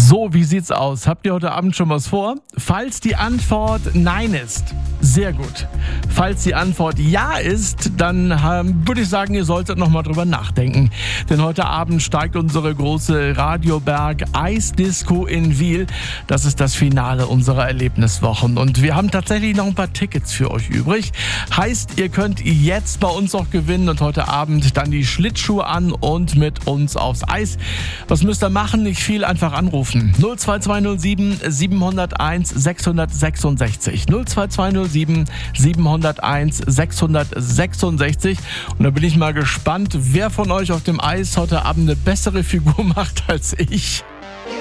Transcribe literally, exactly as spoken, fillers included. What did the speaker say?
So, wie sieht's aus? Habt ihr heute Abend schon was vor? Falls die Antwort Nein ist, sehr gut. Falls die Antwort Ja ist, dann ähm, würde ich sagen, ihr solltet nochmal drüber nachdenken. Denn heute Abend steigt unsere große Radioberg Eisdisco in Wil. Das ist das Finale unserer Erlebniswochen. Und wir haben tatsächlich noch ein paar Tickets für euch übrig. Heißt, ihr könnt jetzt bei uns auch gewinnen und heute Abend dann die Schlittschuhe an und mit uns aufs Eis. Was müsst ihr machen? Nicht viel, einfach anrufen. null zwei zwei null sieben sieben null eins sechs sechs sechs. null zwei zwei null sieben sieben null eins sechs sechs sechs. Und da bin ich mal gespannt, wer von euch auf dem Eis heute Abend eine bessere Figur macht als ich.